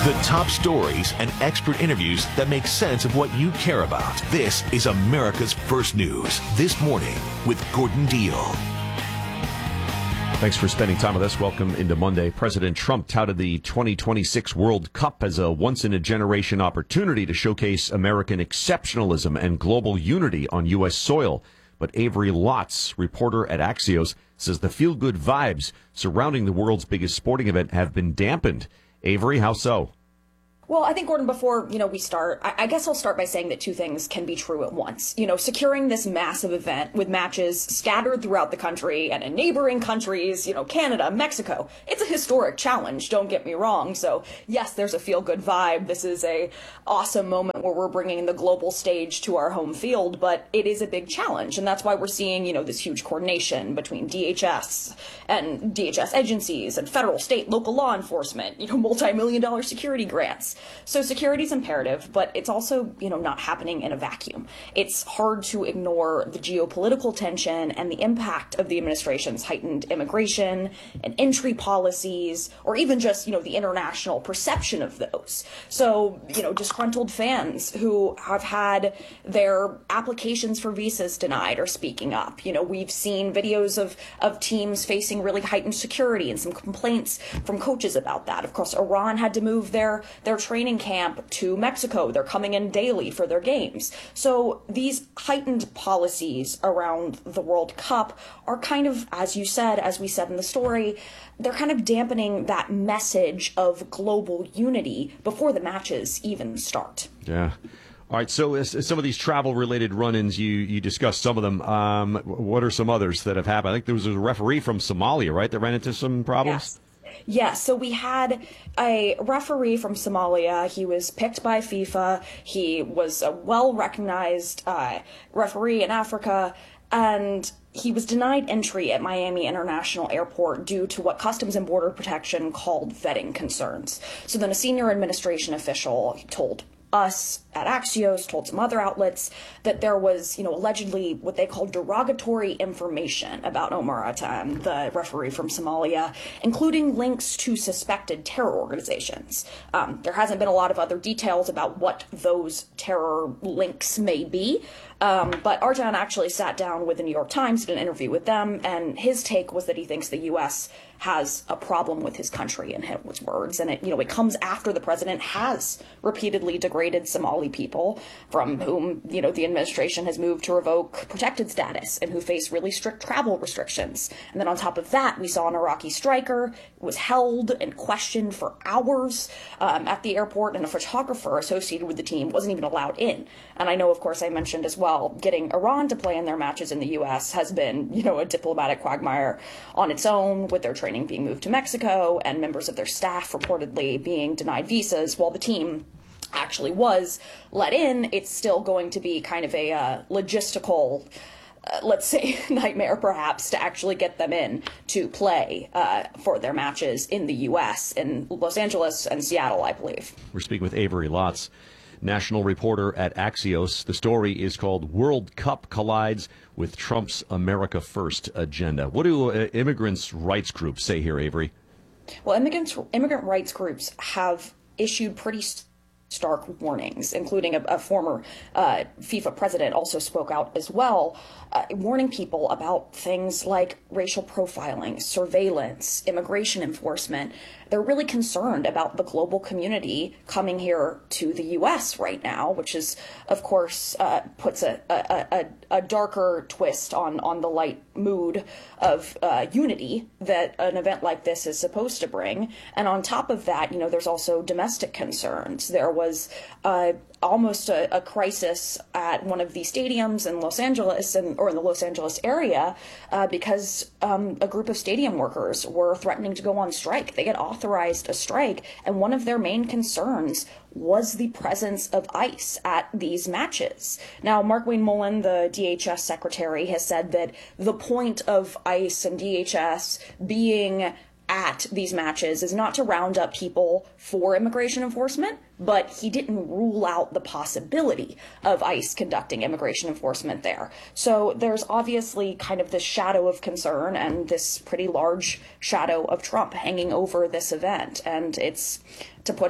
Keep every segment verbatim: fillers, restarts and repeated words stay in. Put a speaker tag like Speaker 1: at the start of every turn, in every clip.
Speaker 1: The top stories and expert interviews that make sense of what you care about. This is America's First News. This Morning with Gordon Deal.
Speaker 2: Thanks for spending time with us. Welcome into Monday. President Trump touted the twenty twenty-six World Cup as a once-in-a-generation opportunity to showcase American exceptionalism and global unity on U S soil. But Avery Lotz, reporter at Axios, says the feel-good vibes surrounding the world's biggest sporting event have been dampened. Avery, how so?
Speaker 3: Well, I think, Gordon, before, you know, we start, I, I guess I'll start by saying that two things can be true at once. You know, securing this massive event with matches scattered throughout the country and in neighboring countries, you know, Canada, Mexico, it's a historic challenge, don't get me wrong. So, yes, there's a feel-good vibe. This is a awesome moment where we're bringing the global stage to our home field, but it is a big challenge. And that's why we're seeing, you know, this huge coordination between D H S and D H S agencies and federal, state, local law enforcement, you know, multi-million dollar security grants. So security is imperative, but it's also, you know, not happening in a vacuum. It's hard to ignore the geopolitical tension and the impact of the administration's heightened immigration and entry policies, or even just, you know, the international perception of those. So, you know, disgruntled fans who have had their applications for visas denied are speaking up. You know, we've seen videos of, of teams facing really heightened security and some complaints from coaches about that. Of course, Iran had to move their, their training camp to Mexico. They're coming in daily for their games. So these heightened policies around the World Cup are kind of, as you said, as we said in the story, they're kind of dampening that message of global unity before the matches even start.
Speaker 2: Yeah. All right, so as, some of these travel-related run-ins, you, you discussed some of them. Um, what are some others that have happened? I think there was a referee from Somalia, right, that ran into some problems?
Speaker 3: Yes. Yeah, so we had a referee from Somalia. He was picked by FIFA. He was a well-recognized uh, referee in Africa, and he was denied entry at Miami International Airport due to what Customs and Border Protection called vetting concerns. So then a senior administration official told us at Axios, told some other outlets that there was, you know, allegedly what they called derogatory information about Omar Atan, the referee from Somalia, including links to suspected terror organizations. Um, there hasn't been a lot of other details about what those terror links may be, um, but Arjan actually sat down with the New York Times, did an interview with them, and his take was that he thinks the U S has a problem with his country, in his words, and it, you know, it comes after the president has repeatedly degraded Somali people from whom, you know, the administration has moved to revoke protected status and who face really strict travel restrictions. And then on top of that, we saw an Iraqi striker was held and questioned for hours um, at the airport, and a photographer associated with the team wasn't even allowed in. And I know, of course, I mentioned as well, getting Iran to play in their matches in the U S has been, you know, a diplomatic quagmire on its own, with their training being moved to Mexico and members of their staff reportedly being denied visas while the team actually was let in. It's still going to be kind of a uh, logistical, uh, let's say, nightmare perhaps to actually get them in to play uh, for their matches in the U S, in Los Angeles and Seattle, I believe.
Speaker 2: We're speaking with Avery Lotz, national reporter at Axios. The story is called World Cup Collides with Trump's America First agenda. What do uh, immigrants' rights groups say here, Avery?
Speaker 3: Well, immigrants, immigrant rights groups have issued pretty stark warnings, including a, a former uh, FIFA president also spoke out as well, uh, warning people about things like racial profiling, surveillance, immigration enforcement. They're really concerned about the global community coming here to the U S right now, which is, of course, uh, puts a, a, a, a darker twist on, on the light mood of uh, unity that an event like this is supposed to bring. And on top of that, you know, there's also domestic concerns. There was uh, almost a, a crisis at one of the stadiums in Los Angeles and or in the Los Angeles area uh, because um, a group of stadium workers were threatening to go on strike. They had authorized a strike, and one of their main concerns was the presence of ICE at these matches. Now, Markwayne Mullin, the D H S secretary, has said that the point of ICE and D H S being at these matches is not to round up people for immigration enforcement, but he didn't rule out the possibility of ICE conducting immigration enforcement there. So there's obviously kind of this shadow of concern and this pretty large shadow of Trump hanging over this event. And it's, to put it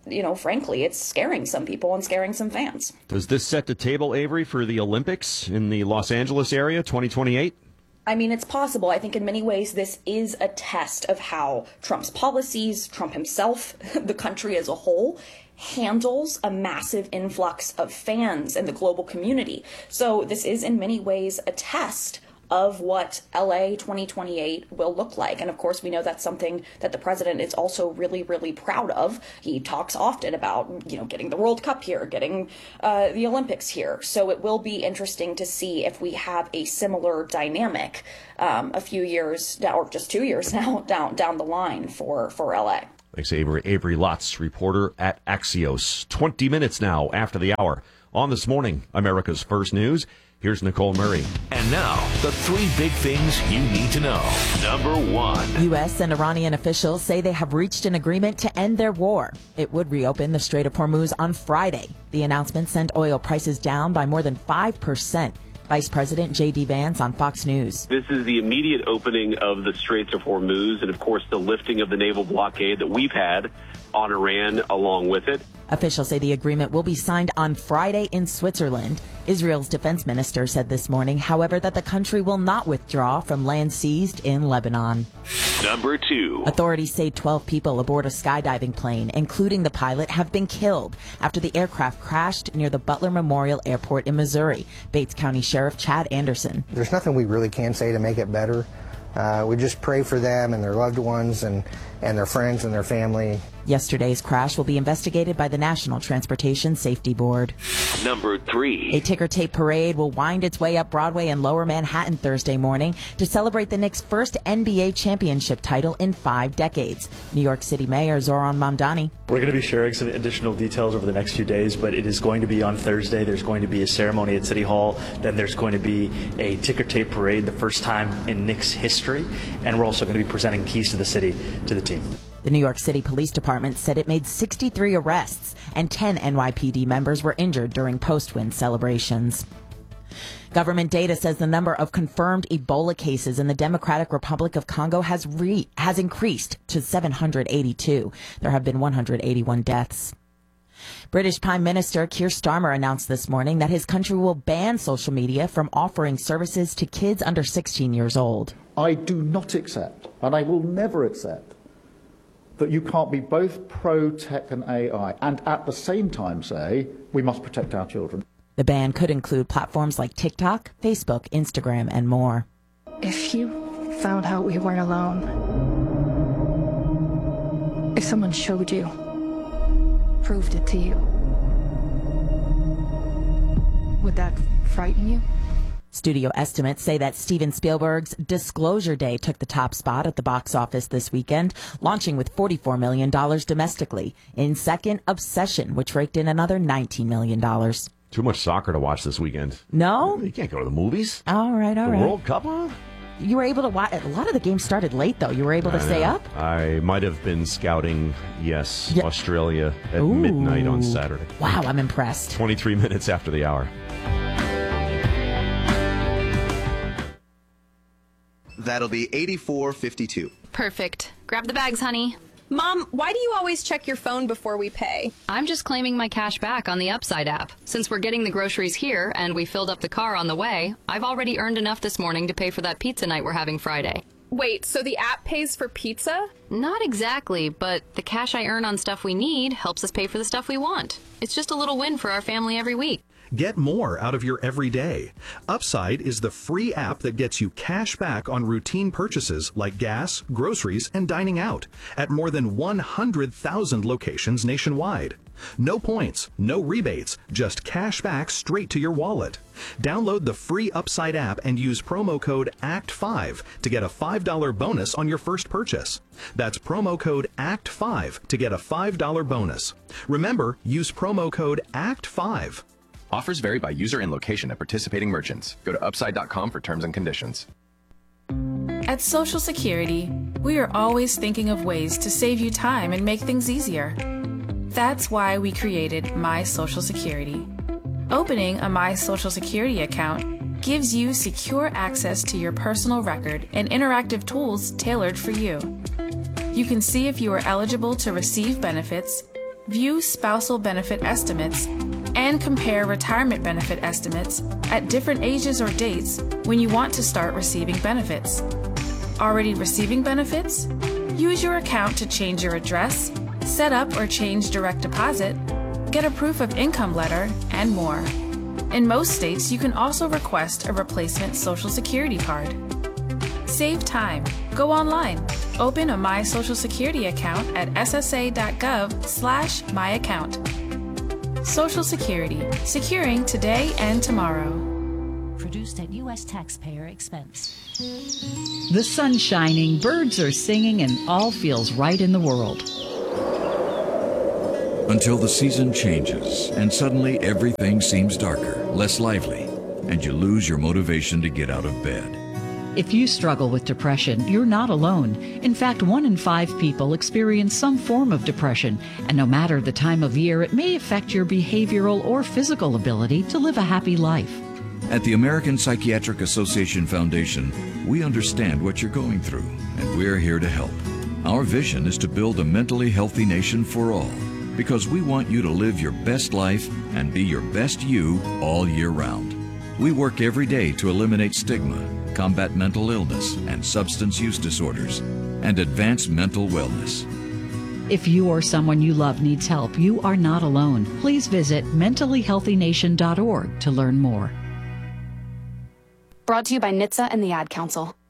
Speaker 3: you know, frankly, it's scaring some people and scaring some fans.
Speaker 2: Does this set the table, Avery, for the Olympics in the Los Angeles area, twenty twenty-eight?
Speaker 3: I mean, it's possible. I think in many ways this is a test of how Trump's policies, Trump himself, the country as a whole, handles a massive influx of fans in the global community. So this is in many ways a test of what L A twenty twenty-eight will look like. And of course, we know that's something that the president is also really, really proud of. He talks often about, you know, getting the World Cup here, getting uh, the Olympics here. So it will be interesting to see if we have a similar dynamic um, a few years, or just two years now, down down the line for, for L A.
Speaker 2: Thanks, Avery. Avery Lotz, reporter at Axios. twenty minutes now after the hour. On This Morning, America's First News. Here's Nicole Murray.
Speaker 1: And now, the three big things you need to know. Number one.
Speaker 4: U S and Iranian officials say they have reached an agreement to end their war. It would reopen the Strait of Hormuz on Friday. The announcement sent oil prices down by more than five percent. Vice President J D Vance on Fox News.
Speaker 5: This is the immediate opening of the Straits of Hormuz and, of course, the lifting of the naval blockade that we've had on Iran along with it.
Speaker 4: Officials say the agreement will be signed on Friday in Switzerland. Israel's defense minister said this morning, however, that the country will not withdraw from land seized in Lebanon.
Speaker 1: Number two.
Speaker 4: Authorities say twelve people aboard a skydiving plane, including the pilot, have been killed after the aircraft crashed near the Butler Memorial Airport in Missouri. Bates County Sheriff Chad Anderson.
Speaker 6: There's nothing we really can say to make it better. Uh, we just pray for them and their loved ones and, and their friends and their family.
Speaker 4: Yesterday's crash will be investigated by the National Transportation Safety Board.
Speaker 1: Number three.
Speaker 4: A ticker tape parade will wind its way up Broadway in Lower Manhattan Thursday morning to celebrate the Knicks' first N B A championship title in five decades. New York City Mayor Zoran Mamdani.
Speaker 7: We're going to be sharing some additional details over the next few days, but it is going to be on Thursday. There's going to be a ceremony at City Hall. Then there's going to be a ticker tape parade, the first time in Knicks history. And we're also going to be presenting keys to the city to the team.
Speaker 4: The New York City Police Department said it made sixty-three arrests and ten N Y P D members were injured during post-win celebrations. Government data says the number of confirmed Ebola cases in the Democratic Republic of Congo has re- has increased to seven hundred eighty-two. There have been one hundred eighty-one deaths. British Prime Minister Keir Starmer announced this morning that his country will ban social media from offering services to kids under sixteen years old.
Speaker 8: I do not accept, and I will never accept, that you can't be both pro-tech and A I and at the same time say we must protect our children.
Speaker 4: The ban could include platforms like TikTok, Facebook, Instagram, and more.
Speaker 9: If you found out we weren't alone, if someone showed you, proved it to you, would that frighten you?
Speaker 4: Studio estimates say that Steven Spielberg's Disclosure Day took the top spot at the box office this weekend, launching with forty-four million dollars domestically. In second, Obsession, which raked in another nineteen million dollars.
Speaker 2: Too much soccer to watch this weekend.
Speaker 4: No?
Speaker 2: You can't go to the movies.
Speaker 4: All right, all
Speaker 2: the
Speaker 4: right.
Speaker 2: World Cup on?
Speaker 4: You were able to watch. A lot of the games started late, though. You were able to
Speaker 2: I
Speaker 4: stay
Speaker 2: know.
Speaker 4: up?
Speaker 2: I might have been scouting, yes,
Speaker 4: Yeah.
Speaker 2: Australia at
Speaker 4: Ooh.
Speaker 2: midnight on Saturday.
Speaker 4: Wow, I'm impressed.
Speaker 2: twenty-three minutes after the hour.
Speaker 10: That'll be eighty-four fifty-two.
Speaker 11: Perfect. Grab the bags, honey.
Speaker 12: Mom, why do you always check your phone before we pay?
Speaker 11: I'm just claiming my cash back on the Upside app. Since we're getting the groceries here and we filled up the car on the way, I've already earned enough this morning to pay for that pizza night we're having Friday.
Speaker 12: Wait, so the app pays for pizza?
Speaker 11: Not exactly, but the cash I earn on stuff we need helps us pay for the stuff we want. It's just a little win for our family every week.
Speaker 13: Get more out of your everyday. Upside is the free app that gets you cash back on routine purchases like gas, groceries, and dining out at more than one hundred thousand locations nationwide. No points, no rebates, just cash back straight to your wallet. Download the free Upside app and use promo code A C T five to get a five dollar bonus on your first purchase. That's promo code A C T five to get a five dollar bonus. Remember, use promo code A C T five.
Speaker 14: Offers vary by user and location at participating merchants. Go to upside dot com for terms and conditions.
Speaker 15: At Social Security, we are always thinking of ways to save you time and make things easier. That's why we created My Social Security. Opening a My Social Security account gives you secure access to your personal record and interactive tools tailored for you. You can see if you are eligible to receive benefits, view spousal benefit estimates, and compare retirement benefit estimates at different ages or dates when you want to start receiving benefits. Already receiving benefits? Use your account to change your address, set up or change direct deposit, get a proof of income letter, and more. In most states, you can also request a replacement Social Security card. Save time. Go online. Open a My Social Security account at s s a dot gov slash my account. Social Security, securing today and tomorrow.
Speaker 16: Produced at U S taxpayer expense.
Speaker 17: The sun's shining, birds are singing, and all feels right in the world.
Speaker 18: Until the season changes, and suddenly everything seems darker, less lively, and you lose your motivation to get out of bed.
Speaker 17: If you struggle with depression, you're not alone. In fact, one in five people experience some form of depression, and no matter the time of year, it may affect your behavioral or physical ability to live a happy life.
Speaker 18: At the American Psychiatric Association Foundation, we understand what you're going through, and we're here to help. Our vision is to build a mentally healthy nation for all, because we want you to live your best life and be your best you all year round. We work every day to eliminate stigma, combat mental illness and substance use disorders, and advance mental wellness.
Speaker 17: If you or someone you love needs help, you are not alone. Please visit mentally healthy nation dot org to learn more.
Speaker 19: Brought to you by N H T S A and the Ad Council.